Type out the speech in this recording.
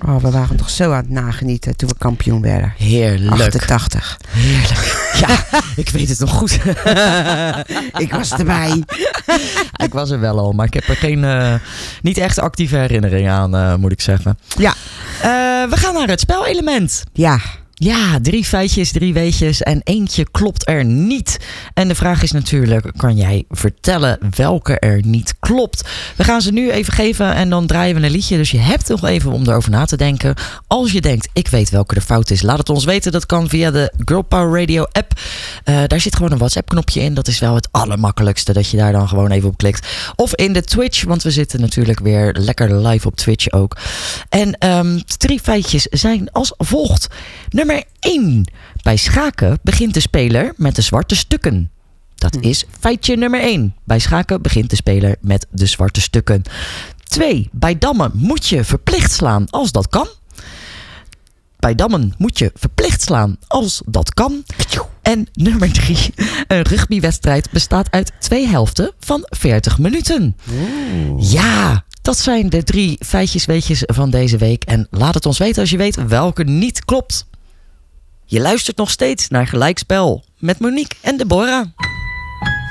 Oh, we waren toch zo aan het nagenieten toen we kampioen werden. Heerlijk. 88. Heerlijk. Ja, ik weet het nog goed. Ik was erbij. Ik was er wel al, maar ik heb er niet echt actieve herinnering aan, moet ik zeggen. Ja. We gaan naar het spelelement. Ja. Ja, 3 feitjes, 3 weetjes en eentje klopt er niet. En de vraag is natuurlijk, kan jij vertellen welke er niet klopt? We gaan ze nu even geven en dan draaien we een liedje. Dus je hebt nog even om erover na te denken. Als je denkt, ik weet welke de fout is, laat het ons weten. Dat kan via de Girl Power Radio app. Daar zit gewoon een WhatsApp knopje in. Dat is wel het allermakkelijkste, dat je daar dan gewoon even op klikt. Of in de Twitch, want we zitten natuurlijk weer lekker live op Twitch ook. En 3 feitjes zijn als volgt. Nummer 1. Bij schaken begint de speler met de zwarte stukken. Dat is feitje nummer 1. Bij schaken begint de speler met de zwarte stukken. 2. Bij dammen moet je verplicht slaan als dat kan. Bij dammen moet je verplicht slaan als dat kan. En nummer 3. Een rugbywedstrijd bestaat uit 2 helften van 40 minuten. Ja, dat zijn de 3 feitjes weetjes van deze week. En laat het ons weten als je weet welke niet klopt. Je luistert nog steeds naar Gelijkspel met Monique en Deborah.